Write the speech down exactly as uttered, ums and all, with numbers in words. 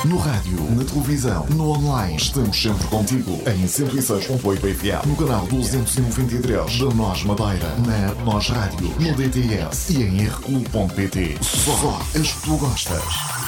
No rádio, na televisão, no online. Estamos sempre contigo. Em cento e seis ponto oito F M. No canal duzentos e noventa e três da Nós Madeira. Na Nós Rádio. No D T S. E em r q ponto p t. Só as que tu gostas.